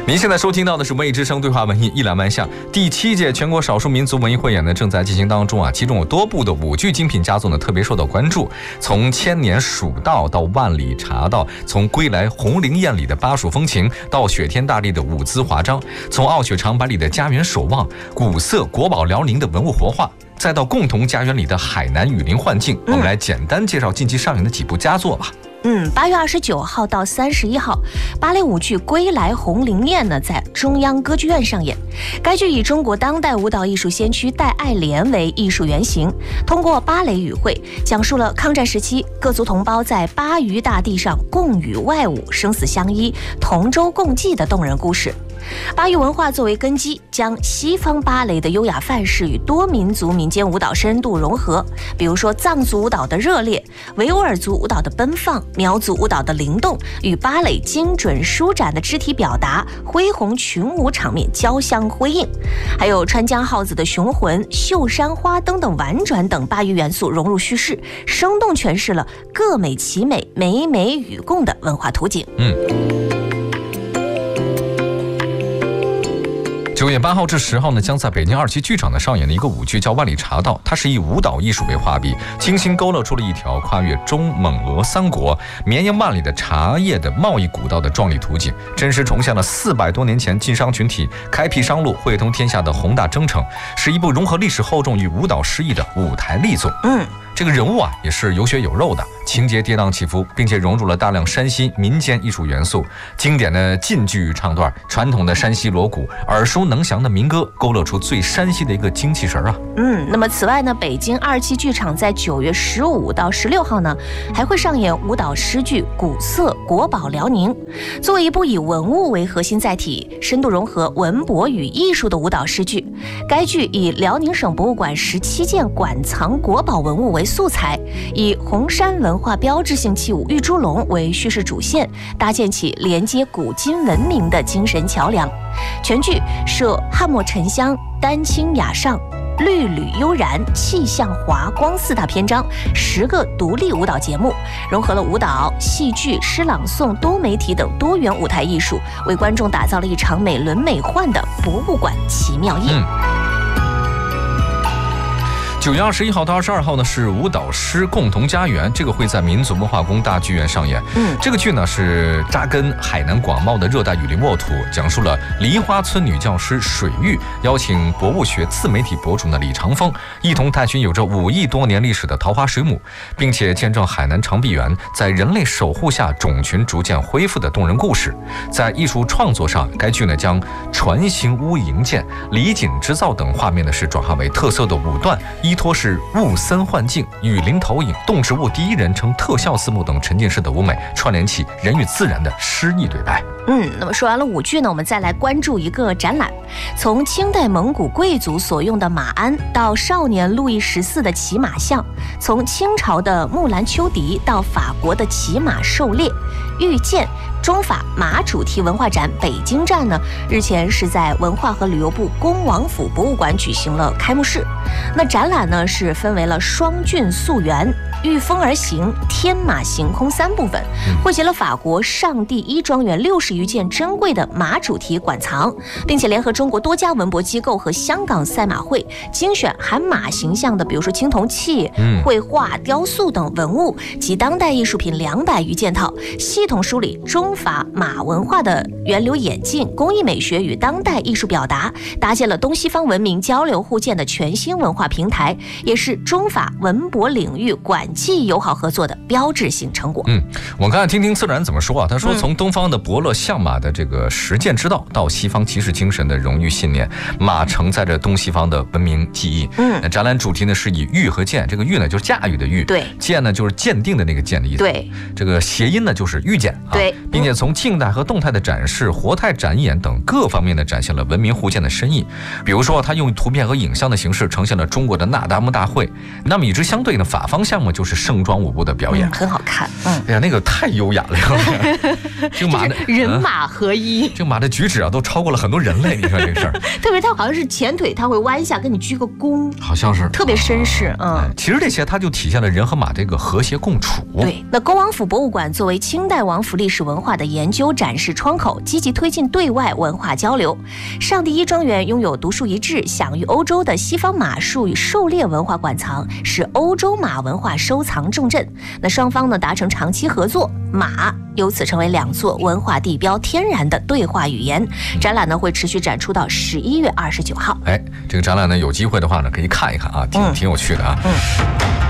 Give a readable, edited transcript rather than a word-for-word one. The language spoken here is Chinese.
您现在收听到的是文艺之声对话文艺一览万象第7届全国少数民族文艺汇演呢正在进行当中啊，其中有多部的舞剧精品佳作呢特别受到关注，从千年蜀道到万里茶道，从归来红菱宴里的巴蜀风情到雪天大地的舞姿华章，从傲雪长白里的家园守望，古色国宝辽宁的文物活化，再到共同家园里的海南雨林幻境，我们来简单介绍近期上映的几部佳作吧。 8月29号到31号，芭蕾舞剧《归来红菱宴》呢在中央歌剧院上演。该剧以中国当代舞蹈艺术先驱戴爱莲为艺术原型，通过芭蕾语汇，讲述了抗战时期各族同胞在巴渝大地上共与外侮，生死相依，同舟共济的动人故事。巴渝文化作为根基，将西方芭蕾的优雅范式与多民族民间舞蹈深度融合，比如说藏族舞蹈的热烈，维吾尔族舞蹈的奔放，苗族舞蹈的灵动，与芭蕾精准舒展的肢体表达、恢宏群舞场面交相辉映，还有川江号子的雄浑、绣山花灯的婉转等巴渝元素融入叙事，生动诠释了各美其美、美美与共的文化图景。 9月8号至10号呢，将在北京2期剧场呢上演的一个舞剧叫《万里茶道》，它是以舞蹈艺术为画笔，精心勾勒出了一条跨越中蒙俄三国、绵延万里的茶叶的贸易古道的壮丽图景，真实重现了400多年前晋商群体开辟商路、汇通天下的宏大征程，是一部融合历史厚重与舞蹈诗意的舞台力作。这个人物啊也是有血有肉的，情节跌宕起伏，并且融入了大量山西民间艺术元素，经典的晋剧唱段，传统的山西锣鼓，耳熟能详的民歌，勾勒出最山西的一个精气神啊。 那么此外呢，北京2期剧场在9月15到16号呢，还会上演舞蹈诗剧《古色国宝辽宁》。作为一部以文物为核心载体，深度融合文博与艺术的舞蹈诗剧，该剧以辽宁省博物馆17件馆藏国宝文物为素材，以红山文化标志性器物玉猪龙为叙事主线，搭建起连接古今文明的精神桥梁。全剧设汉墨沉香、丹青雅上、绿缕悠然、气象华光4大篇章，10个独立舞蹈节目，融合了舞蹈、戏剧、诗朗诵、多媒体等多元舞台艺术，为观众打造了一场美轮美奂的博物馆奇妙夜。 9月21号到22号呢是舞蹈诗共同家园，这个会在民族文化宫大剧院上演。这个剧呢是扎根海南广袤的热带雨林沃土，讲述了梨花村女教师水玉邀请博物学自媒体博主呢李长风一同探寻有着5亿多年历史的桃花水母，并且见证海南长臂猿在人类守护下种群逐渐恢复的动人故事。在艺术创作上，该剧呢将船形屋营建、李锦织造等画面呢是转化为特色的舞段，依托是雾森幻境、雨林投影、动植物第一人称特效字幕等沉浸式的舞美，串联起人与自然的诗意对白。 那么说完了舞剧呢，我们再来关注一个展览，从清代蒙古贵族所用的马鞍到少年路易14的骑马像，从清朝的木兰秋笛到法国的骑马狩猎，遇见中法马主题文化展北京站呢，日前是在文化和旅游部恭王府博物馆举行了开幕式。那展览呢是分为了双骏溯源、御风而行、天马行空3部分，汇集了法国上第一庄园60余件珍贵的马主题馆藏，并且联合中国多家文博机构和香港赛马会，精选含马形象的，比如说青铜器、绘画、雕塑等文物及当代艺术品200余件套，系统梳理中法马文化的源流演进、工艺美学与当代艺术表达，搭建了东西方文明交流互鉴的全新文化平台，也是中法文博领域馆际友好合作的标志性成果。 我看听自然怎么说啊？他说，从东方的伯乐相马的这个实践之道，到西方骑士精神的荣誉信念，马承载着东西方的文明记忆。展览主题呢是以御和鉴，这个御呢就是驾驭的御， 对， 鉴呢就是鉴定的那个鉴的意思， 对， 这个谐音呢就是御鉴， 对， 并且从静态和动态的展示、活态展演等各方面的展现了文明互鉴的深意。比如说，他用图片和影像的形式呈现了中国的那达慕大会。那么与之相对呢，法方项目就是盛装舞步的表演， 很好看。 哎呀，那个太优雅了，这个马的人马合一， 这个马的举止啊，都超过了很多人类。你说这个事儿， 特别它好像是前腿，它会弯下跟你鞠个躬， 好像是特别绅士。 其实这些它就体现了人和马这个和谐共处。 对，那恭王府博物馆作为清代王府历史文化的研究展示窗口，积极推进对外文化交流。上第一庄园拥有独树一帜、享誉欧洲的西方马术与狩猎文化馆藏，是欧洲马文化收藏重镇。那双方呢达成长期合作，马由此成为2座文化地标天然的对话语言。展览呢会持续展出到11月29号。 这个展览呢有机会的话呢可以看一看啊，挺有趣的啊。